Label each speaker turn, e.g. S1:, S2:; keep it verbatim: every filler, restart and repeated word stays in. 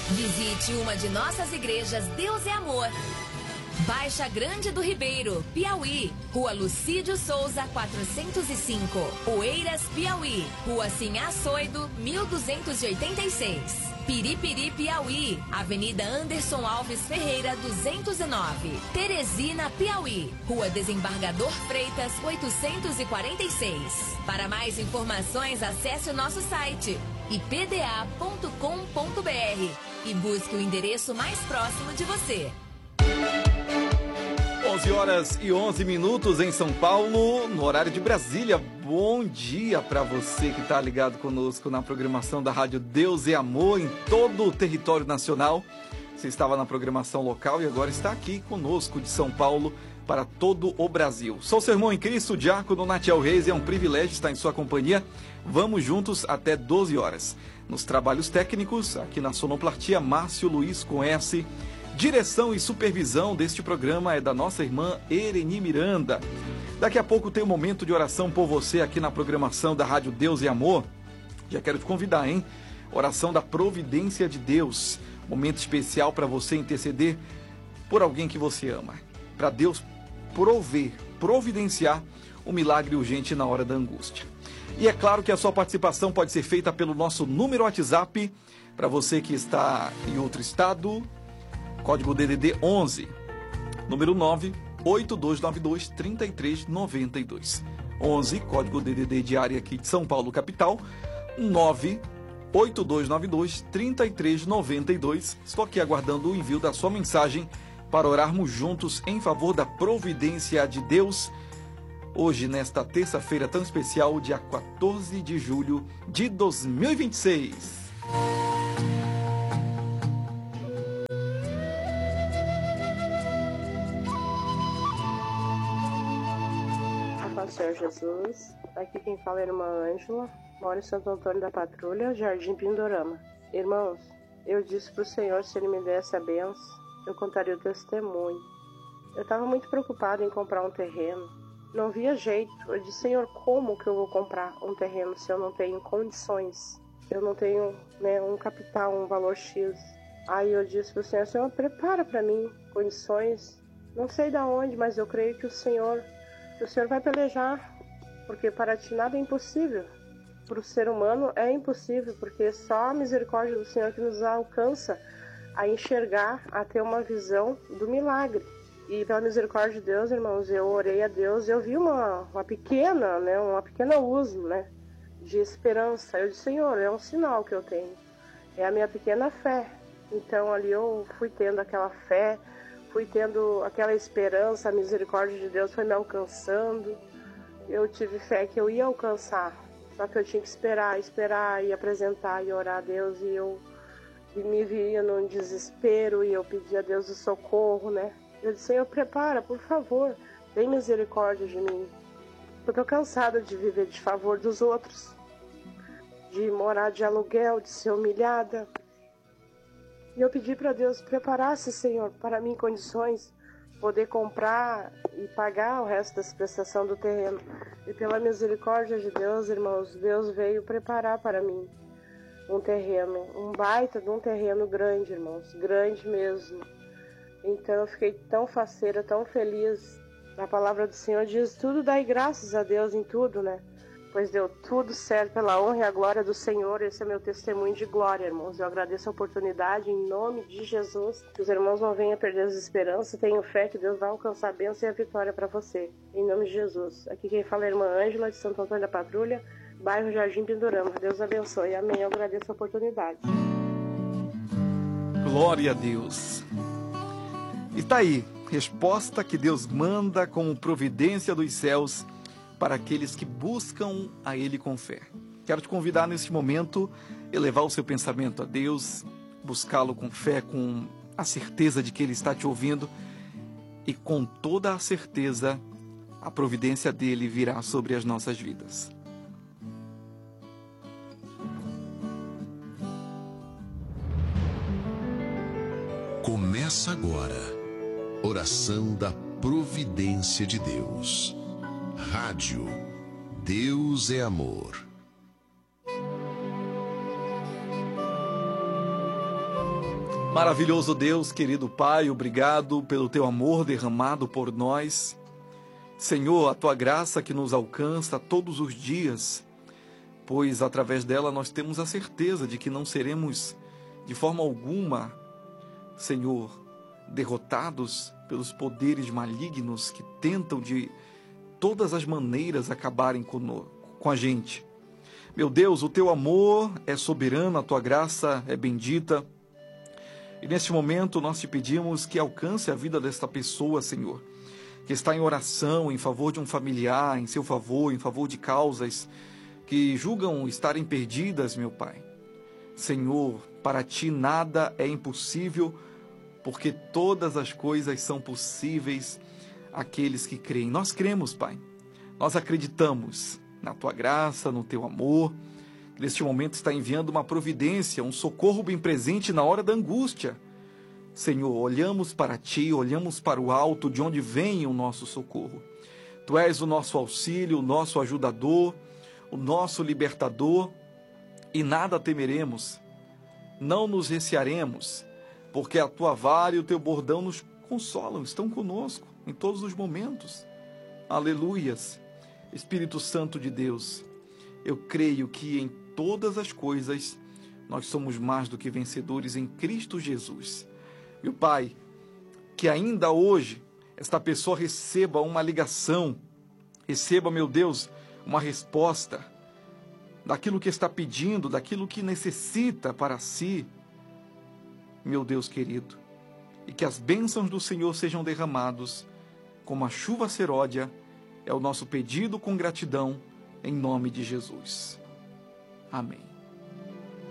S1: Visite uma de nossas igrejas Deus é Amor. Baixa Grande do Ribeiro, Piauí, Rua Lucídio Souza, quatrocentos e cinco. Oeiras, Piauí, Rua Sinhá Soido, mil duzentos e oitenta e seis. Piripiri, Piauí, Avenida Anderson Alves Ferreira, duzentos e nove. Teresina, Piauí, Rua Desembargador Freitas, oitocentos e quarenta e seis. Para mais informações, acesse o nosso site i p d a ponto com ponto b r e busque o endereço mais próximo de você.
S2: onze horas e onze minutos em São Paulo, no horário de Brasília. Bom dia para você que está ligado conosco na programação da Rádio Deus e Amor em todo o território nacional. Você estava na programação local e agora está aqui conosco de São Paulo para todo o Brasil. Sou seu irmão em Cristo, diácono Natiel Reis, e é um privilégio estar em sua companhia. Vamos juntos até doze horas. Nos trabalhos técnicos, aqui na sonoplastia, Márcio Luiz com S. Direção e supervisão deste programa é da nossa irmã Ereni Miranda. Daqui a pouco tem um momento de oração por você aqui na programação da Rádio Deus e Amor. Já quero te convidar, hein? Oração da Providência de Deus. Momento especial para você interceder por alguém que você ama. Para Deus prover, providenciar um milagre urgente na hora da angústia. E é claro que a sua participação pode ser feita pelo nosso número WhatsApp. Para você que está em outro estado, código D D D onze, número nove oito dois nove dois, três três nove dois. onze, código D D D de área aqui de São Paulo, capital, nove oito dois nove dois, três três nove dois. Estou aqui aguardando o envio da sua mensagem para orarmos juntos em favor da providência de Deus. Hoje, nesta terça-feira tão especial, dia quatorze de julho de dois mil e vinte e seis.
S3: Senhor Jesus, aqui quem fala é a irmã Ângela, moro em Santo Antônio da Patrulha, Jardim Pindorama. Irmãos, eu disse para o Senhor, se Ele me desse a benção, eu contaria o testemunho. Eu estava muito preocupada em comprar um terreno, não via jeito. Eu disse, Senhor, como que eu vou comprar um terreno se eu não tenho condições? Eu não tenho, né, um capital, um valor X. Aí eu disse para o Senhor, Senhor, prepara para mim condições, não sei de onde, mas eu creio que o Senhor... O Senhor vai pelejar, porque para ti nada é impossível. Para o ser humano é impossível, porque só a misericórdia do Senhor que nos alcança a enxergar, a ter uma visão do milagre. E pela misericórdia de Deus, irmãos, eu orei a Deus, eu vi uma, uma pequena, né, uma pequena luz, né, de esperança. Eu disse, Senhor, é um sinal que eu tenho, é a minha pequena fé. Então ali eu fui tendo aquela fé, fui tendo aquela esperança, a misericórdia de Deus foi me alcançando. Eu tive fé que eu ia alcançar, só que eu tinha que esperar, esperar e apresentar e orar a Deus. E eu e me via num desespero e eu pedia a Deus o socorro, né? Eu disse, Senhor, prepara, por favor, tem misericórdia de mim. Eu tô cansada de viver de favor dos outros, de morar de aluguel, de ser humilhada. E eu pedi para Deus preparasse, Senhor, para mim condições, poder comprar e pagar o resto dessa prestação do terreno. E pela misericórdia de Deus, irmãos, Deus veio preparar para mim um terreno, um baita de um terreno grande, irmãos, grande mesmo. Então eu fiquei tão faceira, tão feliz. A palavra do Senhor diz, tudo dai graças a Deus em tudo, né? Pois deu tudo certo pela honra e a glória do Senhor. Esse é meu testemunho de glória, irmãos. Eu agradeço a oportunidade em nome de Jesus. Que os irmãos não venham perder as esperanças. Tenho fé que Deus vai alcançar a bênção e a vitória para você. Em nome de Jesus. Aqui quem fala é a irmã Ângela, de Santo Antônio da Patrulha, bairro Jardim Pindorama. Deus abençoe. Amém. Eu agradeço a oportunidade.
S2: Glória a Deus. E tá aí, resposta que Deus manda como providência dos céus para aqueles que buscam a Ele com fé. Quero te convidar neste momento, elevar o seu pensamento a Deus, buscá-lo com fé, com a certeza de que Ele está te ouvindo, e com toda a certeza, a providência dEle virá sobre as nossas vidas.
S4: Começa agora, oração da providência de Deus. Rádio Deus é Amor.
S2: Maravilhoso Deus, querido Pai, obrigado pelo teu amor derramado por nós. Senhor, a tua graça que nos alcança todos os dias, pois através dela nós temos a certeza de que não seremos de forma alguma, Senhor, derrotados pelos poderes malignos que tentam de todas as maneiras acabarem com, com a gente. Meu Deus, o teu amor é soberano, a tua graça é bendita. E neste momento nós te pedimos que alcance a vida desta pessoa, Senhor, que está em oração em favor de um familiar, em seu favor, em favor de causas que julgam estarem perdidas, meu Pai. Senhor, para ti nada é impossível, porque todas as coisas são possíveis àqueles que creem. Nós cremos, Pai. Nós acreditamos na tua graça, no teu amor. Neste momento está enviando uma providência, um socorro bem presente na hora da angústia. Senhor, olhamos para ti, olhamos para o alto, de onde vem o nosso socorro. Tu és o nosso auxílio, o nosso ajudador, o nosso libertador, e nada temeremos, não nos recearemos, porque a tua vara e o teu bordão nos consolam, estão conosco em todos os momentos. Aleluias. Espírito Santo de Deus, eu creio que em todas as coisas nós somos mais do que vencedores em Cristo Jesus. Meu Pai, que ainda hoje esta pessoa receba uma ligação, receba, meu Deus, uma resposta daquilo que está pedindo, daquilo que necessita para si, meu Deus querido, e que as bênçãos do Senhor sejam derramados como a chuva seródia, é o nosso pedido com gratidão, em nome de Jesus. Amém.